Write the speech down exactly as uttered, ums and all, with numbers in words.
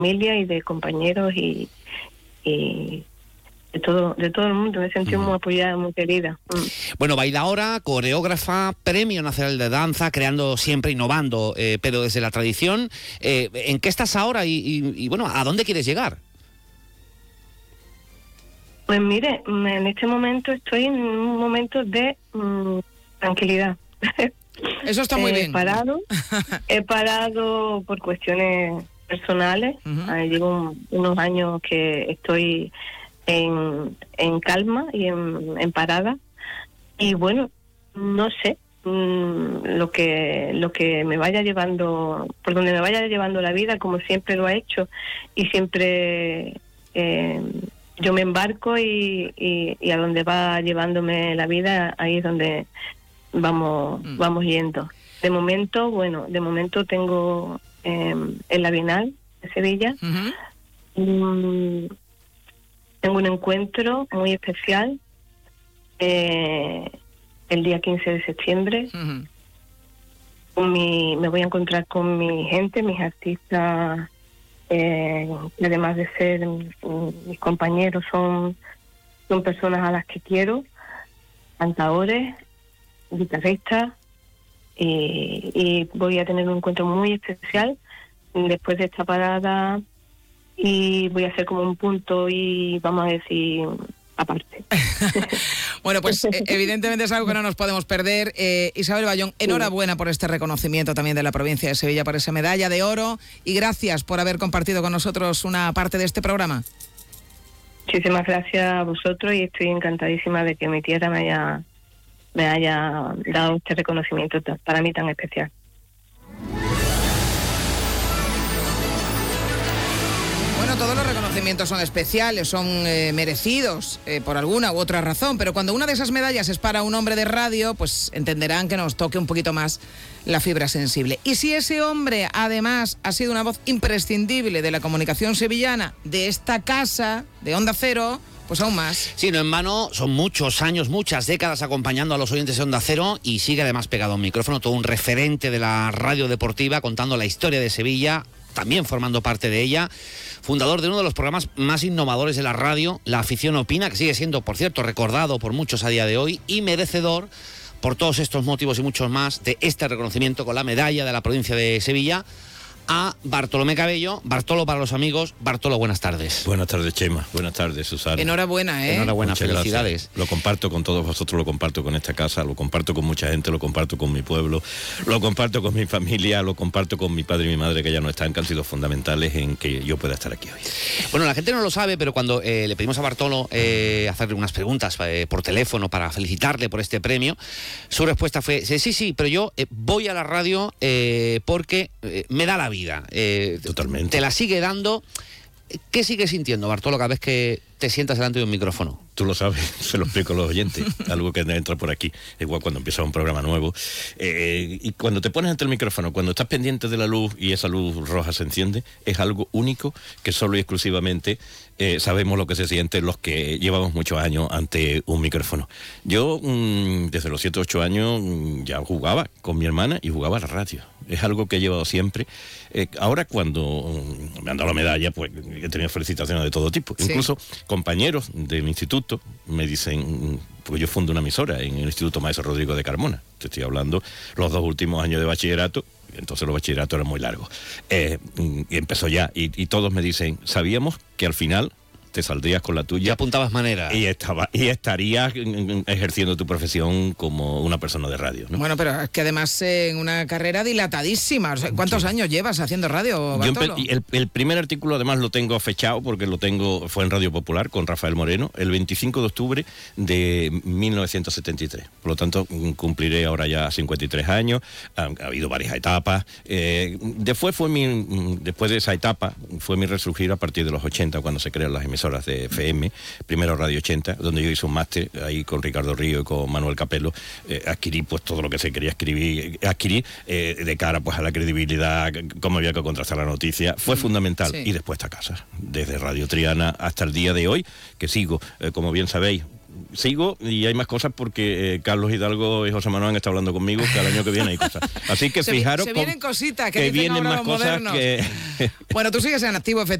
familia y de compañeros y, y de todo de todo el mundo. Me he sentido uh-huh. muy apoyada, muy querida. Mm. Bueno, bailaora, coreógrafa, Premio Nacional de Danza, creando siempre, innovando, eh, pero desde la tradición. Eh, ¿En qué estás ahora y, y, y, bueno, a dónde quieres llegar? Pues mire, en este momento estoy en un momento de mmm, tranquilidad. Eso está muy he bien. Parado, he parado por cuestiones personales. Uh-huh. Eh, llevo un, unos años que estoy en, en calma y en, en parada. Y bueno, no sé mmm, lo que lo que me vaya llevando, por donde me vaya llevando la vida, como siempre lo ha hecho. Y siempre eh, yo me embarco y, y, y a donde va llevándome la vida, ahí es donde vamos mm. vamos yendo. De momento, bueno, de momento tengo eh, en la Bienal de Sevilla uh-huh. um, tengo un encuentro muy especial eh, el día quince de septiembre. Uh-huh. Con mi, me voy a encontrar con mi gente, mis artistas, eh, además de ser um, mis compañeros, son, son personas a las que quiero, cantadores, guitarrista, y, y voy a tener un encuentro muy especial después de esta parada y voy a hacer como un punto y vamos a decir aparte. Bueno, pues evidentemente es algo que no nos podemos perder. eh, Isabel Bayón, enhorabuena por este reconocimiento también de la provincia de Sevilla, por esa medalla de oro, y gracias por haber compartido con nosotros una parte de este programa. Muchísimas gracias a vosotros y estoy encantadísima de que mi tierra me haya me haya dado este reconocimiento para mí tan especial. Bueno, todos los reconocimientos son especiales, son eh, merecidos eh, por alguna u otra razón, pero cuando una de esas medallas es para un hombre de radio, pues entenderán que nos toque un poquito más la fibra sensible. Y si ese hombre además ha sido una voz imprescindible de la comunicación sevillana, de esta casa, de Onda Cero, pues aún más. Sí, no en vano, son muchos años, muchas décadas acompañando a los oyentes de Onda Cero y sigue además pegado a un micrófono, todo un referente de la radio deportiva, contando la historia de Sevilla, también formando parte de ella, fundador de uno de los programas más innovadores de la radio, La Afición Opina, que sigue siendo, por cierto, recordado por muchos a día de hoy y merecedor, por todos estos motivos y muchos más, de este reconocimiento con la medalla de la provincia de Sevilla, a Bartolomé Cabello. Bartolo para los amigos. Bartolo, buenas tardes. Buenas tardes, Chema. Buenas tardes, Susana. Enhorabuena, ¿eh? Enhorabuena, muchas felicidades. Gracias. Lo comparto con todos vosotros, lo comparto con esta casa, lo comparto con mucha gente, lo comparto con mi pueblo, lo comparto con mi familia, lo comparto con mi padre y mi madre, que ya no están, que han sido fundamentales en que yo pueda estar aquí hoy. Bueno, la gente no lo sabe, pero cuando eh, le pedimos a Bartolo eh, hacerle unas preguntas eh, por teléfono para felicitarle por este premio, su respuesta fue, sí, sí, sí, pero yo eh, voy a la radio eh, porque eh, me da la vida. Eh, Totalmente. Te la sigue dando. ¿Qué sigues sintiendo, Bartolo, cada vez que te sientas delante de un micrófono? Tú lo sabes, se lo explico a los oyentes, algo que entra por aquí, igual cuando empieza un programa nuevo. Eh, y cuando te pones ante el micrófono, cuando estás pendiente de la luz y esa luz roja se enciende, es algo único que solo y exclusivamente eh, sabemos lo que se siente los que llevamos muchos años ante un micrófono. Yo, mmm, desde los siete o ocho años, mmm, ya jugaba con mi hermana y jugaba a la radio. Es algo que he llevado siempre. Eh, ahora cuando um, me han dado la medalla, pues he tenido felicitaciones de todo tipo. Sí. Incluso compañeros de mi instituto me dicen, porque yo fundo una emisora en el Instituto Maestro Rodrigo de Carmona. Te estoy hablando los dos últimos años de bachillerato, entonces los bachilleratos eran muy largos. Eh, y empezó ya, y, y todos me dicen, sabíamos que al final te saldrías con la tuya. Ya apuntabas manera. Y, estaba, y estarías ejerciendo tu profesión como una persona de radio, ¿no? Bueno, pero es que además en una carrera dilatadísima. ¿Cuántos sí. años llevas haciendo radio, Bartolo? Yo el, el primer artículo además lo tengo fechado porque lo tengo, fue en Radio Popular con Rafael Moreno, el veinticinco de octubre de mil novecientos setenta y tres. Por lo tanto, cumpliré ahora ya cincuenta y tres años. Ha, ha habido varias etapas. Eh, después, fue mi, después de esa etapa, fue mi resurgir a partir de los ochenta, cuando se crean las emisoras de F M, primero Radio ochenta, donde yo hice un máster ahí con Ricardo Río y con Manuel Capello. Eh, adquirí pues todo lo que se quería escribir, adquirí eh, de cara pues a la credibilidad, cómo había que contrastar la noticia, fue fundamental. Sí. Y después esta casa, desde Radio Triana hasta el día de hoy, que sigo, eh, como bien sabéis, sigo y hay más cosas porque eh, Carlos Hidalgo y José Manuel han estado hablando conmigo que al año que viene hay cosas. Así que se, fijaros se vienen cositas que, que vienen más cosas que... Bueno, tú sigues en activo, efectivamente.